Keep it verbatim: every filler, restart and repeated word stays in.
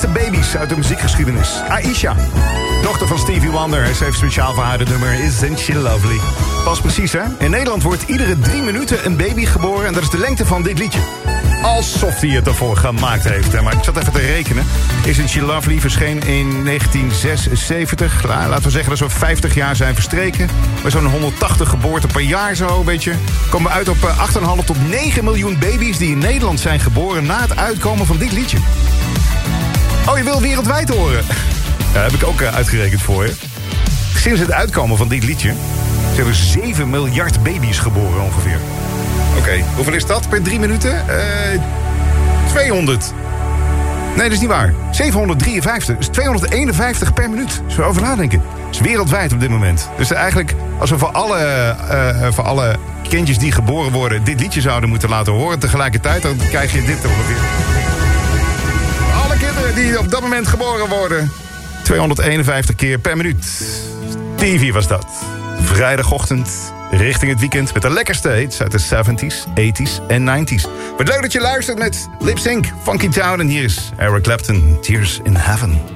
bekendste baby's uit de muziekgeschiedenis. Aisha, dochter van Stevie Wonder. Ze heeft speciaal voor haar het nummer Isn't She Lovely. Pas precies, hè? In Nederland wordt iedere drie minuten een baby geboren. En dat is de lengte van dit liedje. Alsof hij het ervoor gemaakt heeft. Hè? Maar ik zat even te rekenen. Isn't She Lovely verscheen in negentien zesenzeventig. Laten we zeggen dat zo'n vijftig jaar zijn verstreken. Met zo'n honderdtachtig geboorten per jaar zo een beetje. Komen we uit op acht komma vijf tot negen miljoen baby's die in Nederland zijn geboren na het uitkomen van dit liedje. Oh, je wil wereldwijd horen? Ja, heb ik ook uh, uitgerekend voor je. Sinds het uitkomen van dit liedje zijn er zeven miljard baby's geboren ongeveer. Oké, okay, hoeveel is dat per drie minuten? Uh, tweehonderd. Nee, dat is niet waar. zevenhonderddrieënvijftig. Dus tweehonderdeenenvijftig per minuut. Zullen we over nadenken? Dat is wereldwijd op dit moment. Dus eigenlijk, als we voor alle, uh, voor alle kindjes die geboren worden dit liedje zouden moeten laten horen tegelijkertijd, dan krijg je dit ongeveer. Alle kinderen die op dat moment geboren worden. tweehonderdeenenvijftig keer per minuut. T V was dat. Vrijdagochtend richting het weekend met de lekkerste hits uit de zeventies, tachtiger en negentiger. Wat leuk dat je luistert met Lip Sync, Funky Town. En hier is Eric Clapton, Tears in Heaven.